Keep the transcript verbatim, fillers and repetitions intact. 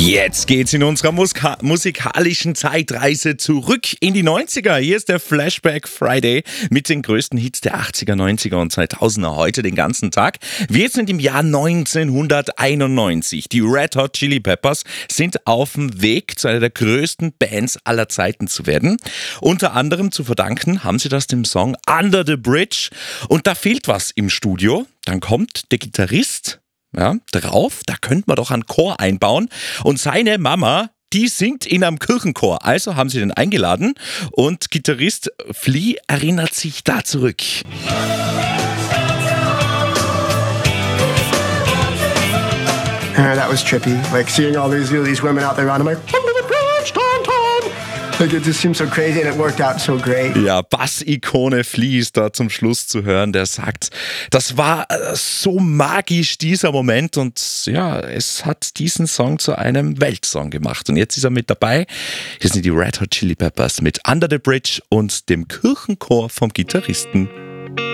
Jetzt geht's in unserer Musika- musikalischen Zeitreise zurück in die neunziger. Hier ist der Flashback Friday mit den größten Hits der achtziger, neunziger und zweitausender heute den ganzen Tag. Wir sind im Jahr neunzehnhunderteinundneunzig. Die Red Hot Chili Peppers sind auf dem Weg zu einer der größten Bands aller Zeiten zu werden. Unter anderem zu verdanken haben sie das dem Song Under the Bridge. Und da fehlt was im Studio. Dann kommt der Gitarrist Ja, drauf, da könnte man doch einen Chor einbauen. Und seine Mama, die singt in einem Kirchenchor. Also haben sie den eingeladen und Gitarrist Flea erinnert sich da zurück. Uh, that was trippy, like seeing all these, all these women out there around. I'm like, under the bridge, downtown. Like it just seemed so crazy and it worked out so great. Ja, Bass-Ikone Flea ist da zum Schluss zu hören, der sagt, das war so magisch, dieser Moment, und ja, es hat diesen Song zu einem Weltsong gemacht. Und jetzt ist er mit dabei. Hier sind die Red Hot Chili Peppers mit Under the Bridge und dem Kirchenchor vom Gitarristen